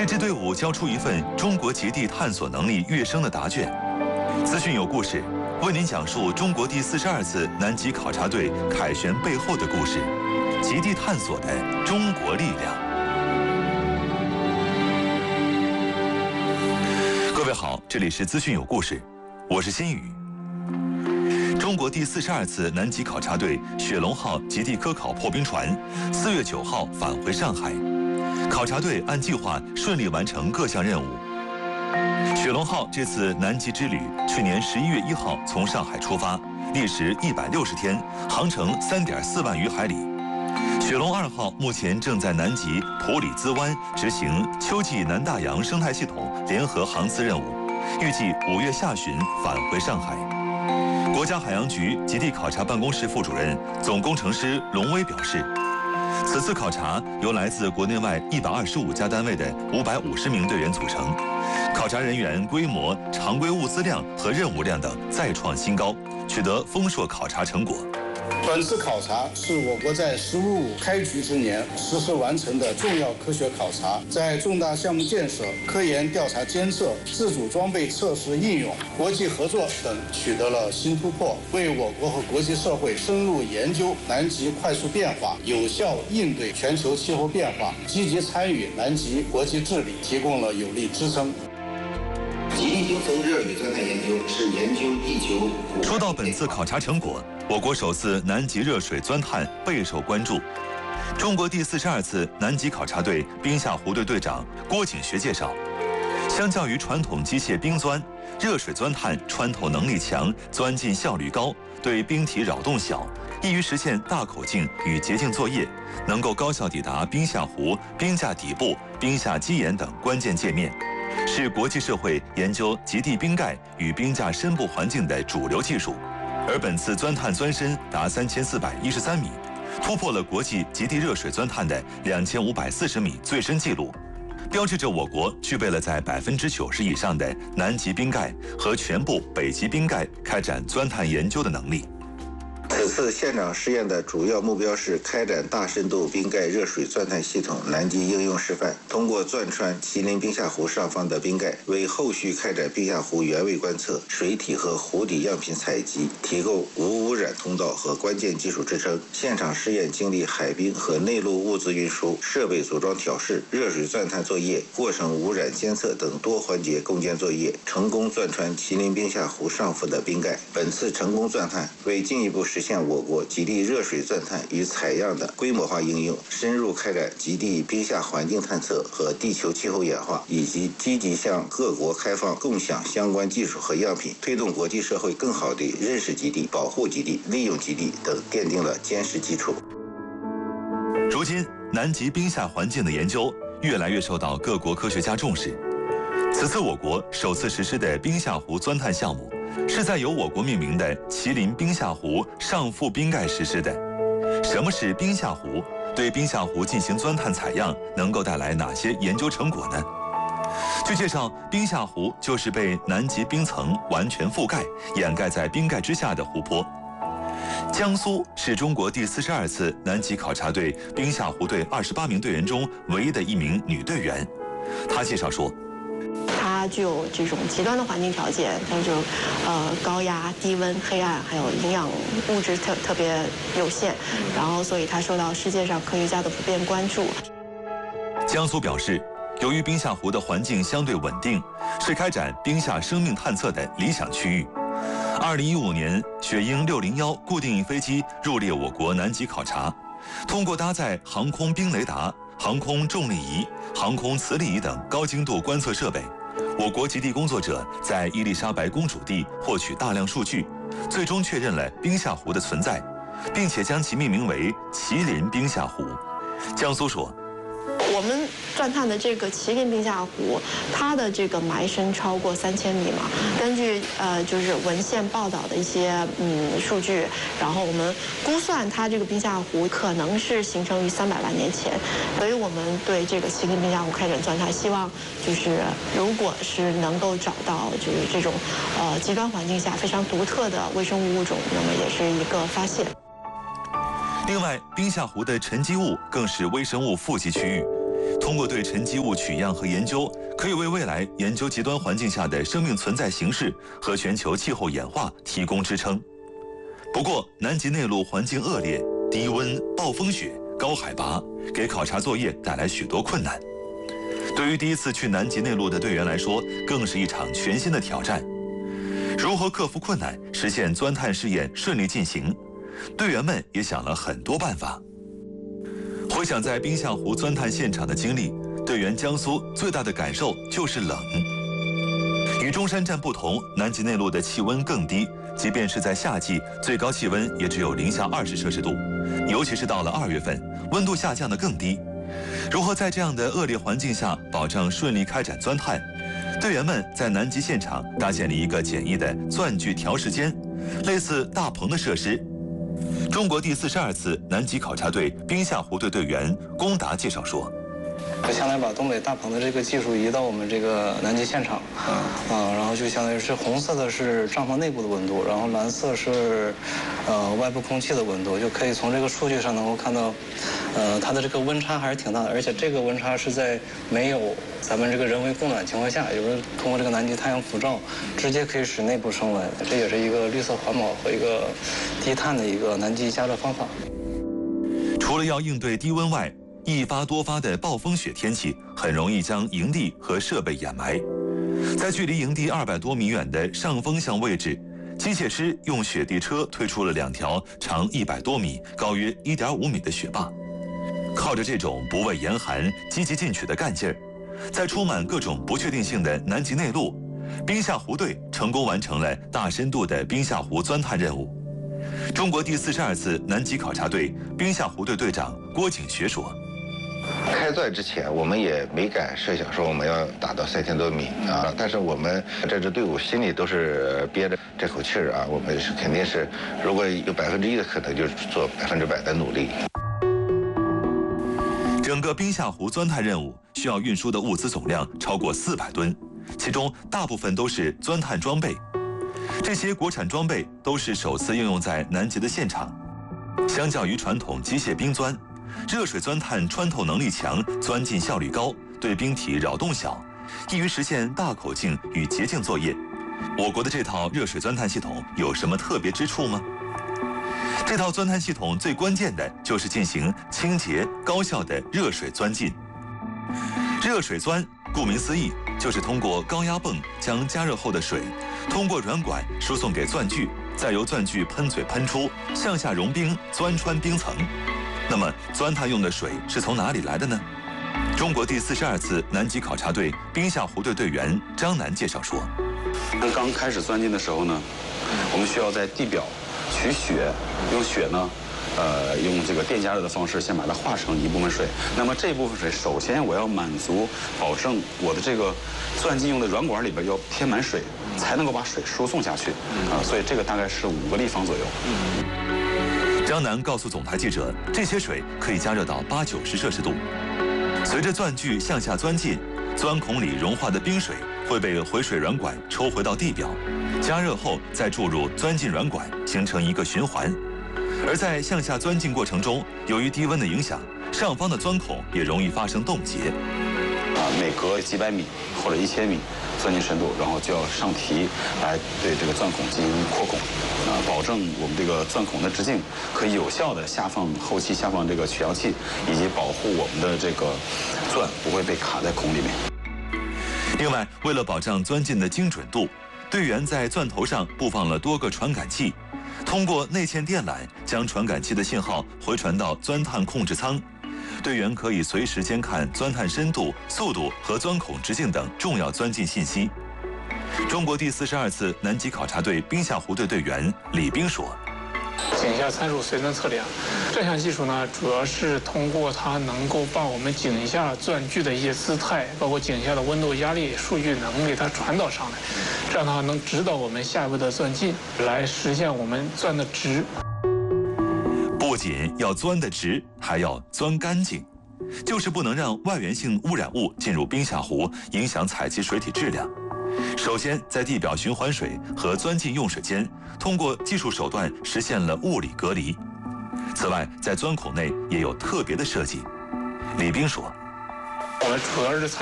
这支队伍交出一份中国极地探索能力跃升的答卷。资讯有故事，为您讲述中国第42次南极考察队凯旋背后的故事，极地探索的中国力量。各位好，这里是资讯有故事，我是新宇。中国第42次南极考察队雪龙号极地科考破冰船4月9号返回上海，考察队按计划顺利完成各项任务。雪龙号这次南极之旅，去年11月1号从上海出发，历时160天，航程3.4万余海里。雪龙2号目前正在南极普里兹湾执行秋季南大洋生态系统联合航次任务，预计5月下旬返回上海。国家海洋局极地考察办公室副主任、总工程师龙威表示，此次考察由来自国内外125家单位的550名队员组成，考察人员规模、常规物资量和任务量等再创新高，取得丰硕考察成果。 本次考察是我国在“十五五”开局之年实施完成的重要科学考察，在重大项目建设、科研调查监测、自主装备测试应用、国际合作等取得了新突破，为我国和国际社会深入研究南极快速变化、有效应对全球气候变化、积极参与南极国际治理提供了有力支撑。 极地冰层热雨钻探研究是研究地球。 说到本次考察成果，我国首次南极热水钻探备受关注。中国第42次南极考察队冰下湖队队长郭景学介绍，相较于传统机械冰钻，热水钻探穿透能力强，钻进效率高，对冰体扰动小，易于实现大口径与洁净作业，能够高效抵达冰下湖、冰架底部、冰下基岩等关键界面，是国际社会研究极地冰盖与冰架深部环境的主流技术。而本次钻探钻深达3413米，突破了国际极地热水钻探的2540米最深纪录，标志着我国具备了在90%以上的南极冰盖和全部北极冰盖开展钻探研究的能力。 此次现场试验的主要目标是开展大深度冰盖热水钻探系统南极应用示范，通过钻穿麒麟冰下湖上方的冰盖，为后续开展冰下湖原位观测、水体和湖底样品采集提供无污染通道和关键技术支撑。现场试验经历海冰和内陆物资运输、设备组装调试、热水钻探作业、过程污染监测等多环节共建作业，成功钻穿麒麟冰下湖上浮的冰盖。本次成功钻探为进一步实现我国极地热水钻探与采样的规模化应用，深入开展极地冰下环境探测和地球气候演化，以及积极向各国开放共享相关技术和样品，推动国际社会更好地认识极地、保护极地、利用极地等，奠定了坚实基础。 如今，南极冰下环境的研究越来越受到各国科学家重视。此次我国首次实施的冰下湖钻探项目，是在由我国命名的麒麟冰下湖上腹冰盖实施的。什么是冰下湖？对冰下湖进行钻探采样，能够带来哪些研究成果呢？据介绍，冰下湖就是被南极冰层完全覆盖、掩盖在冰盖之下的湖泊。江苏是中国第42次南极考察队冰下湖队28名队员中唯一的一名女队员。她介绍说， 它具有这种极端的环境条件，它就高压、低温、黑暗，还有营养物质特别有限，然后所以它受到世界上科学家的普遍关注。 江苏表示，由于冰下湖的环境相对稳定，是开展冰下生命探测的理想区域。2015年，雪鹰601固定翼飞机入列我国南极考察，通过搭载航空冰雷达、航空重力仪、航空磁力仪等高精度观测设备，我国极地工作者在伊丽莎白公主地获取大量数据，最终确认了冰下湖的存在，并且将其命名为麒麟冰下湖。江苏说， 我们钻探的这个麒麟冰下湖，它的这个埋深超过3000米嘛。根据就是文献报道的一些数据，然后我们估算它这个冰下湖可能是形成于300万年前，所以我们对这个麒麟冰下湖开展钻探，希望就是如果是能够找到就是这种极端环境下非常独特的微生物物种，那么也是一个发现。 另外，冰下湖的沉积物更是微生物富集区域。 通过对沉积物取样和研究，可以为未来研究极端环境下的生命存在形式和全球气候演化提供支撑。不过，南极内陆环境恶劣，低温、暴风雪、高海拔，给考察作业带来许多困难。对于第一次去南极内陆的队员来说，更是一场全新的挑战。如何克服困难，实现钻探试验顺利进行？队员们也想了很多办法。回想在冰下湖钻探现场的经历，队员江苏最大的感受就是冷。与中山站不同，南极内陆的气温更低，即便是在夏季，最高气温也只有零下20摄氏度，尤其是到了2月份，温度下降得更低。如何在这样的恶劣环境下保障顺利开展钻探？队员们在南极现场搭建了一个简易的钻具调试间，类似大棚的设施。中国第42次南极考察队冰下湖队队员龚达介绍说， 就相当于把东北大棚的这个技术移到我们这个南极现场，然后就相当于是红色的是帐篷内部的温度，然后蓝色是外部空气的温度，就可以从这个数据上能够看到，它的这个温差还是挺大的，而且这个温差是在没有咱们这个人为供暖情况下，也就是通过这个南极太阳辐照，直接可以使内部升温，这也是一个绿色环保和一个低碳的一个南极加热方法。 除了要应对低温外，一发多发的暴风雪天气很容易将营地和设备掩埋。在距离营地200多米远的上风向位置，机械师用雪地车推出了2条长100多米、高约1.5米的雪坝。靠着这种不畏严寒、积极进取的干劲儿，在充满各种不确定性的南极内陆，冰下湖队成功完成了大深度的冰下湖钻探任务。中国第42次南极考察队冰下湖队队长郭景学说， 开钻之前，我们也没敢设想说我们要打到3000多米啊，但是我们这支队伍心里都是憋着这口气儿啊，我们是肯定是，如果有1%的可能，就是做100%的努力。 整个冰下湖钻探任务需要运输的物资总量超过400吨，其中大部分都是钻探装备。这些国产装备都是首次应用在南极的现场。相较于传统机械冰钻，热水钻探穿透能力强，钻进效率高，对冰体扰动小，易于实现大口径与捷径作业。我国的这套热水钻探系统有什么特别之处吗？这套钻探系统最关键的就是进行清洁高效的热水钻进。热水钻顾名思义，就是通过高压泵将加热后的水通过软管输送给钻具，再由钻具喷嘴喷出，向下融冰，钻穿冰层。那么钻探用的水是从哪里来的呢？中国第42次南极考察队冰下湖队队员张楠介绍说， 刚开始钻进的时候呢，我们需要在地表取雪，用雪呢用这个电加热的方式先把它化成一部分水。那么这部分水，首先我要满足保证我的这个钻进用的软管里边要填满水，才能够把水输送下去所以这个大概是5个立方左右。 张楠告诉总台记者，这些水可以加热到80-90摄氏度。随着钻具向下钻进，钻孔里融化的冰水会被回水软管抽回到地表，加热后再注入钻进软管，形成一个循环。而在向下钻进过程中，由于低温的影响，上方的钻孔也容易发生冻结。 每隔几百米或者1000米钻进深度，然后就要上提来对这个钻孔进行扩孔，保证我们这个钻孔的直径可以有效的后期下放这个取样器，以及保护我们的这个钻不会被卡在孔里面。 另外，为了保障钻进的精准度，队员在钻头上布放了多个传感器，通过内嵌电缆将传感器的信号回传到钻探控制舱。队员可以随时监看钻探深度、速度和钻孔直径等重要钻进信息。中国第42次南极考察队冰下湖队队员李冰说， 井下参数随钻测量这项技术呢，主要是通过它能够把我们井下钻具的一些姿态，包括井下的温度、压力数据能给它传导上来，这样的话能指导我们下一步的钻进，来实现我们钻的值。 不仅要钻得直，还要钻干净，就是不能让外源性污染物进入冰下湖，影响采集水体质量。首先，在地表循环水和钻进用水间，通过技术手段实现了物理隔离。此外，在钻孔内也有特别的设计。李冰说， 我们主要是采